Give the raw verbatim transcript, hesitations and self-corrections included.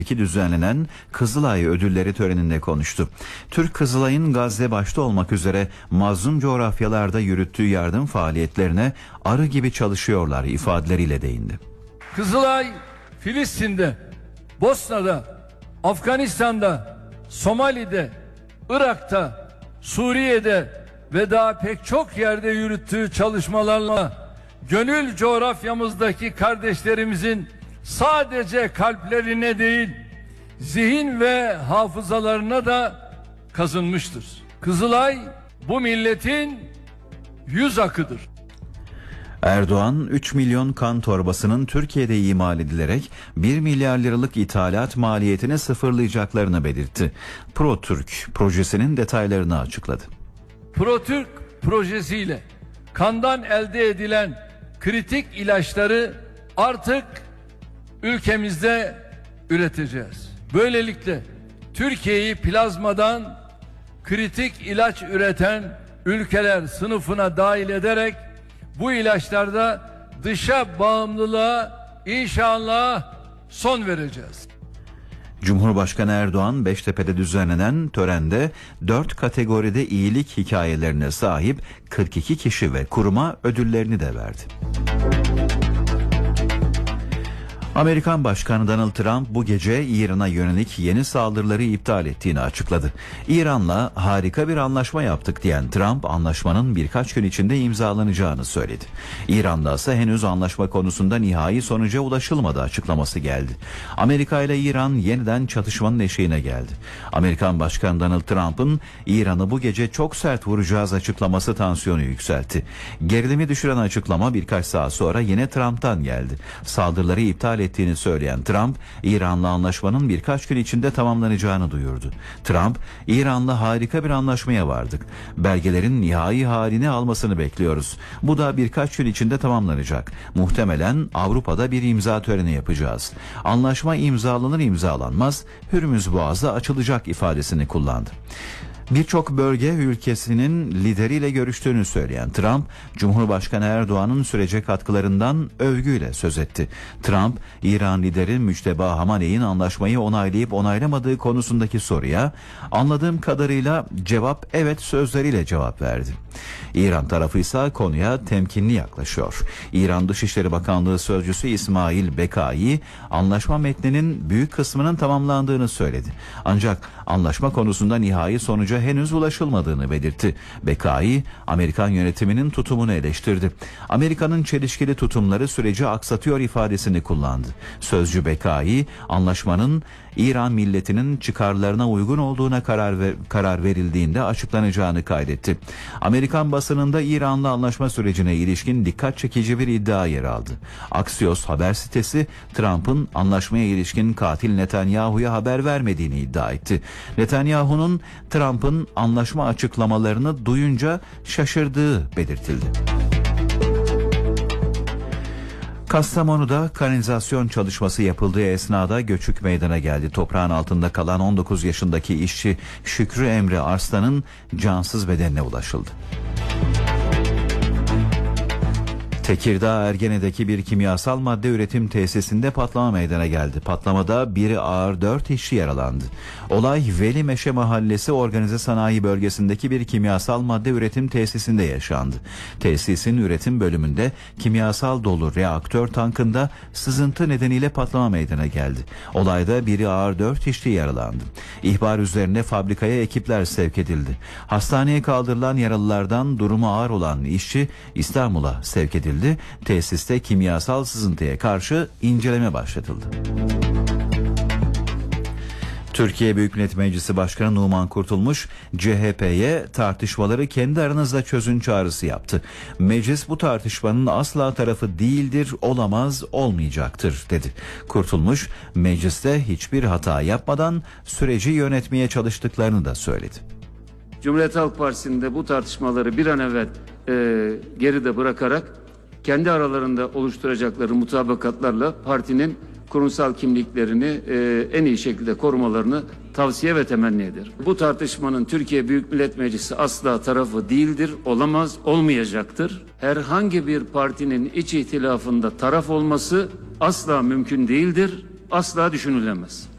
düzenlenen Kızılay Ödülleri töreninde konuştu. Türk Kızılay'ın Gazze başta olmak üzere mazlum coğrafyalarda yürüttüğü yardım faaliyetlerine arı gibi çalışıyorlar ifadeleriyle değindi. Kızılay, Filistin'de, Bosna'da, Afganistan'da, Somali'de, Irak'ta, Suriye'de ve daha pek çok yerde yürüttüğü çalışmalarla gönül coğrafyamızdaki kardeşlerimizin sadece kalplerine değil, zihin ve hafızalarına da kazınmıştır. Kızılay bu milletin yüz akıdır. Erdoğan üç milyon kan torbasının Türkiye'de imal edilerek bir milyar liralık ithalat maliyetini sıfırlayacaklarını belirtti. ProTürk projesinin detaylarını açıkladı. ProTürk projesiyle kandan elde edilen kritik ilaçları artık ülkemizde üreteceğiz. Böylelikle Türkiye'yi plazmadan kritik ilaç üreten ülkeler sınıfına dahil ederek bu ilaçlarda dışa bağımlılığa inşallah son vereceğiz. Cumhurbaşkanı Erdoğan Beştepe'de düzenlenen törende dört kategoride iyilik hikayelerine sahip kırk iki kişi ve kuruma ödüllerini de verdi. Amerikan Başkanı Donald Trump bu gece İran'a yönelik yeni saldırıları iptal ettiğini açıkladı. İran'la harika bir anlaşma yaptık diyen Trump, anlaşmanın birkaç gün içinde imzalanacağını söyledi. İran'da ise henüz anlaşma konusunda nihai sonuca ulaşılmadı açıklaması geldi. Amerika ile İran yeniden çatışmanın eşiğine geldi. Amerikan Başkanı Donald Trump'ın İran'ı bu gece çok sert vuracağız açıklaması tansiyonu yükseltti. Gerilimi düşüren açıklama birkaç saat sonra yine Trump'tan geldi. Saldırıları iptal ettiğini söyleyen Trump, İran'la anlaşmanın birkaç gün içinde tamamlanacağını duyurdu. Trump, İran'la harika bir anlaşmaya vardık. Belgelerin nihai halini almasını bekliyoruz. Bu da birkaç gün içinde tamamlanacak. Muhtemelen Avrupa'da bir imza töreni yapacağız. Anlaşma imzalanır imzalanmaz Hürmüz Boğazı açılacak ifadesini kullandı. Birçok bölge ülkesinin lideriyle görüştüğünü söyleyen Trump, Cumhurbaşkanı Erdoğan'ın sürece katkılarından övgüyle söz etti. Trump, İran lideri Müçteba Hamaney'in anlaşmayı onaylayıp onaylamadığı konusundaki soruya anladığım kadarıyla cevap evet sözleriyle cevap verdi. İran tarafı ise konuya temkinli yaklaşıyor. İran Dışişleri Bakanlığı Sözcüsü İsmail Bekai, anlaşma metninin büyük kısmının tamamlandığını söyledi. Ancak anlaşma konusunda nihai sonuca henüz ulaşılmadığını belirtti. Bekai, Amerikan yönetiminin tutumunu eleştirdi. Amerika'nın çelişkili tutumları süreci aksatıyor ifadesini kullandı. Sözcü Bekai, anlaşmanın İran milletinin çıkarlarına uygun olduğuna karar ver, karar verildiğinde açıklanacağını kaydetti. Amerikan basınında İran'la anlaşma sürecine ilişkin dikkat çekici bir iddia yer aldı. Axios haber sitesi Trump'ın anlaşmaya ilişkin katil Netanyahu'ya haber vermediğini iddia etti. Netanyahu'nun Trump'ın anlaşma açıklamalarını duyunca şaşırdığı belirtildi. Kastamonu'da kanalizasyon çalışması yapıldığı esnada göçük meydana geldi. Toprağın altında kalan on dokuz yaşındaki işçi Şükrü Emre Arslan'ın cansız bedenine ulaşıldı. Tekirdağ Ergene'deki bir kimyasal madde üretim tesisinde patlama meydana geldi. Patlamada biri ağır dört işçi yaralandı. Olay Velimeşe Mahallesi Organize Sanayi Bölgesi'ndeki bir kimyasal madde üretim tesisinde yaşandı. Tesisin üretim bölümünde kimyasal dolu reaktör tankında sızıntı nedeniyle patlama meydana geldi. Olayda biri ağır dört işçi yaralandı. İhbar üzerine fabrikaya ekipler sevk edildi. Hastaneye kaldırılan yaralılardan durumu ağır olan işçi İstanbul'a sevk edildi. Tesiste kimyasal sızıntıya karşı inceleme başlatıldı. Türkiye Büyük Millet Meclisi Başkanı Numan Kurtulmuş, C H P'ye tartışmaları kendi aranızda çözün çağrısı yaptı. Meclis bu tartışmanın asla tarafı değildir, olamaz, olmayacaktır dedi. Kurtulmuş, mecliste hiçbir hata yapmadan süreci yönetmeye çalıştıklarını da söyledi. Cumhuriyet Halk Partisi'nde bu tartışmaları bir an evvel e, geride bırakarak kendi aralarında oluşturacakları mutabakatlarla partinin kurumsal kimliklerini e, en iyi şekilde korumalarını tavsiye ve temenni ederim. Bu tartışmanın Türkiye Büyük Millet Meclisi asla tarafı değildir, olamaz, olmayacaktır. Herhangi bir partinin iç ihtilafında taraf olması asla mümkün değildir, asla düşünülemez.